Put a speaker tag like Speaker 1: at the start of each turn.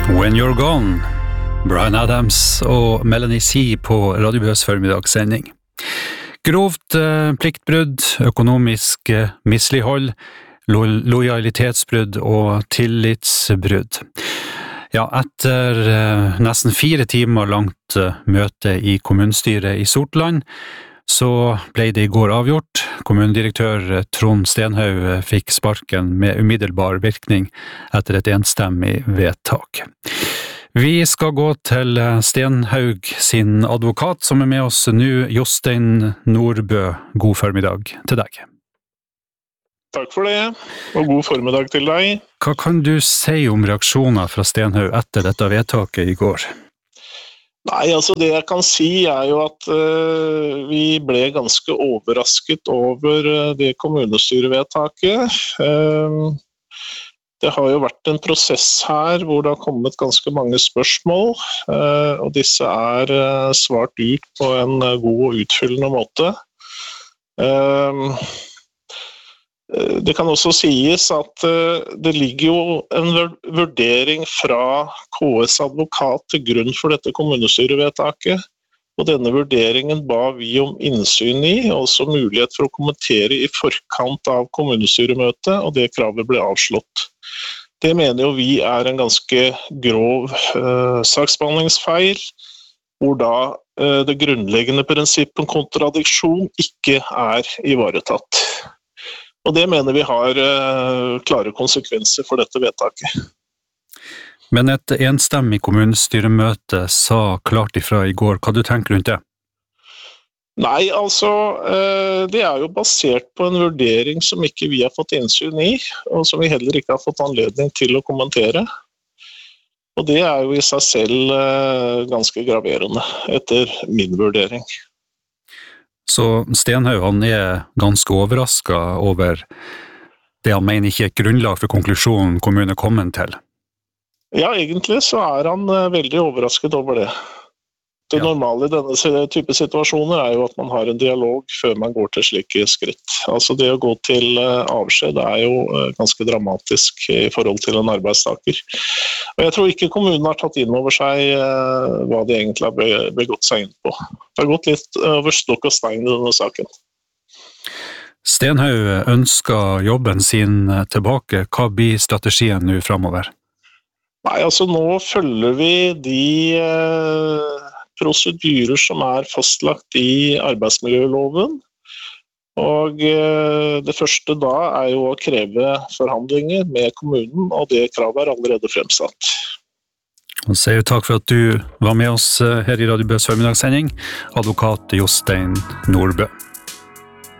Speaker 1: When You're Gone, Bryan Adams og Melanie C på Radio Bøs formidagssending. Grovt pliktbrudd, økonomisk mislighold, lojalitetsbrudd og tillitsbrudd. Ja, etter nesten 4 timer langt møte i kommunestyret i Sortland, så ble det i går avgjort. Kommunedirektør Trond Stenhaug fikk sparken med umiddelbar virkning etter et enstemmig vedtak. Vi skal gå til Stenhaug sin advokat som med oss nå, Jostein Nordbø. God formiddag til deg.
Speaker 2: Takk for det, og god formiddag til deg.
Speaker 1: Hva kan du si om reaksjoner fra Stenhaug etter dette vedtaket i går?
Speaker 2: Nei, altså det jeg kan si jo at vi ble ganske overrasket over det kommunestyrevedtaket. Det har jo vært en prosess her hvor det har kommet ganske mange spørsmål, og disse svart ut på en god og utfyllende måte. Det kan også sies at det ligger jo en vurdering fra KS advokat til grunn for dette kommunestyrevedtaket, og denne vurderingen ba vi om innsyn i, og også mulighet for å kommentere i forkant av kommunestyremøtet, og det kravet ble avslått. Det mener jo vi en ganske grov saksbehandlingsfeil, hvor da det grunnleggende prinsippet om kontradiksjon ikke ivaretatt. Og det mener vi har klare konsekvenser for dette vedtaket.
Speaker 1: Men et enstemmig kommunestyremøte sa klart ifra i går. Hva du tenker rundt det?
Speaker 2: Nei, altså, det jo basert på en vurdering som ikke vi har fått innsyn i, og som vi heller ikke har fått anledning til å kommentere. Og det jo i seg selv ganske graverende, etter min vurdering.
Speaker 1: Så Stenhaug han ganske overrasket over det han mener ikke et grunnlag for konklusjonen kommunen kommer til.
Speaker 2: Ja, egentlig så han veldig overrasket over det. Det normale i denne type situasjoner jo at man har en dialog før man går til slike skritt. Altså det å gå til avskjed jo ganske dramatisk i forhold til en arbeidstaker. Og jeg tror ikke kommunen har tatt inn over seg hva de egentlig har begått seg inn på. Det har gått litt over stokk og stein i denne saken.
Speaker 1: Stenhaug ønsker jobben sin tilbake. Hva blir strategien nå fremover?
Speaker 2: Nei, altså nå følger vi de prosedyrer som fastlagt i arbeidsmiljøloven. Og det første da jo å kreve forhandlinger med kommunen, og det kravet allerede fremsatt.
Speaker 1: Og sier takk for at du var med oss her i Radio Bøs formidagssending, advokat Jostein Nordbø.